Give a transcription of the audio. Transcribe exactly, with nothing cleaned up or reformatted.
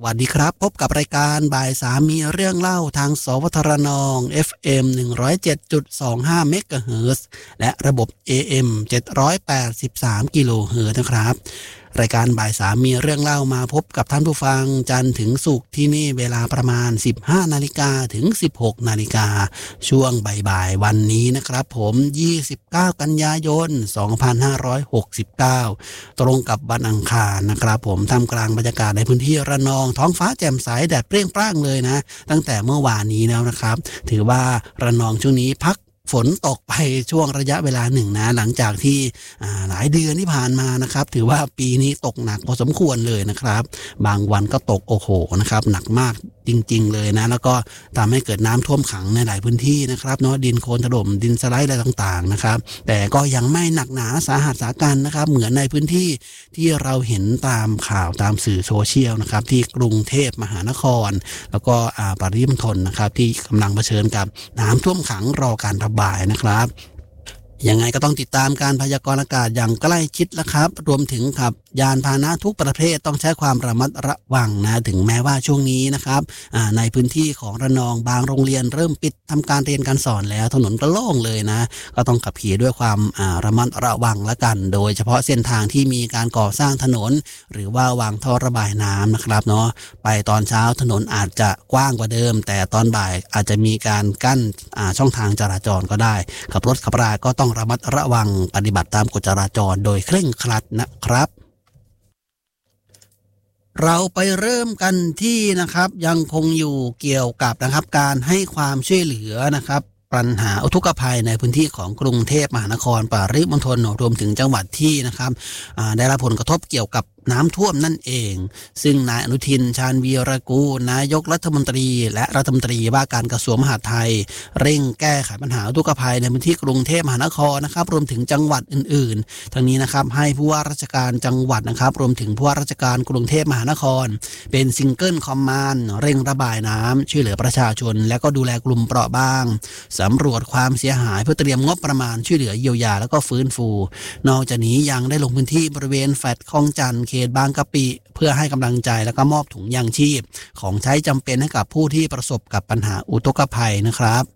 วัสดีครับพบกับรายการบ่ายสามมีเรื่องเล่าทางสวทรนอง เอฟ เอ็ม หนึ่งร้อยเจ็ดจุดสองห้า เมกะเฮิรตซ์และระบบ เอ เอ็ม เจ็ดร้อยแปดสิบสาม กิโลเฮิรตซ์นะครับรายการบ่ายสามมีเรื่องเล่ามาพบกับท่านผู้ฟังจันทร์ถึงศุกร์ที่นี่เวลาประมาณ สิบห้านาฬิกาถึง สิบหกนาฬิกาช่วงบ่ายๆวันนี้นะครับผมยี่สิบเก้ากันยายนสองพันห้าร้อยหกสิบเก้าตรงกับวันอังคารนะครับผมท่ามกลางบรรยากาศในพื้นที่ระนองท้องฟ้าแจ่มใสแดดเปรี้ยงปร้างเลยนะตั้งแต่เมื่อวานนี้แล้วนะครับถือว่าระนองช่วงนี้พักฝนตกไปช่วงระยะเวลาหนึ่งนะหลังจากที่หลายเดือนที่ผ่านมานะครับถือว่าปีนี้ตกหนักพอสมควรเลยนะครับบางวันก็ตกโอ้โหนะครับหนักมากจริงๆเลยนะแล้วก็ทำให้เกิดน้ำท่วมขังในหลายพื้นที่นะครับเนาะดินโคลนถล่มดินสไลด์อะไรต่างๆนะครับแต่ก็ยังไม่หนักหนาสาหัสสากันนะครับเหมือนในพื้นที่ที่เราเห็นตามข่าวตามสื่อโซเชียลนะครับที่กรุงเทพมหานครแล้วก็ปริมณฑลนะครับที่กำลังเผชิญกับน้ำท่วมขังรอการระบายนะครับยังไงก็ต้องติดตามการพยากรณ์อากาศอย่างใกล้ชิดแล้วครับรวมถึงขับยานพาหนะทุกประเภทต้องใช้ความระมัดระวังนะถึงแม้ว่าช่วงนี้นะครับในพื้นที่ของระนองบางโรงเรียนเริ่มปิดทำการเรียนการสอนแล้วถนนก็โล่งเลยนะก็ต้องขับขี่ด้วยความระมัดระวังละกันโดยเฉพาะเส้นทางที่มีการก่อสร้างถนนหรือว่าวางท่อระบายน้ำนะครับเนาะไปตอนเช้าถนนอาจจะกว้างกว่าเดิมแต่ตอนบ่ายอาจจะมีการกั้นช่องทางจราจรก็ได้ขับรถขับราก็ต้องระมัดระวังปฏิบัติตามกฎจราจรโดยเคร่งครัดนะครับเราไปเริ่มกันที่นะครับยังคงอยู่เกี่ยวกับนะครับการให้ความช่วยเหลือนะครับปัญหาอุทกภัยในพื้นที่ของกรุงเทพมหานครปริมณฑลรวมถึงจังหวัดที่นะครับได้รับผลกระทบเกี่ยวกับน้ำท่วมนั่นเองซึ่งนายอนุทินชาญวีรกูลนายกรัฐมนตรีและรัฐมนตรีว่าการกระทรวงมหาดไทยเร่งแก้ไขปัญหาอุทกภัยในพื้นที่กรุงเทพมหานครนะครับรวมถึงจังหวัดอื่นๆทั้งนี้นะครับให้ผู้ว่าราชการจังหวัดนะครับรวมถึงผู้ว่าราชการกรุงเทพมหานครเป็นซิงเกิลคอมมานด์เร่งระบายน้ำช่วยเหลือประชาชนและก็ดูแลกลุ่มเปราะบางสำรวจความเสียหายเพื่อเตรียมงบประมาณช่วยเหลือเยียวยาแล้วก็ฟื้นฟูนอกจากนี้ยังได้ลงพื้นที่บริเวณแฟลตคลองจันทร์เขตบางกะปิเพื่อให้กำลังใจแล้วก็มอบถุงยางชีพของใช้จำเป็นให้กับผู้ที่ประสบกับปัญหาอุทกภัยนะครับ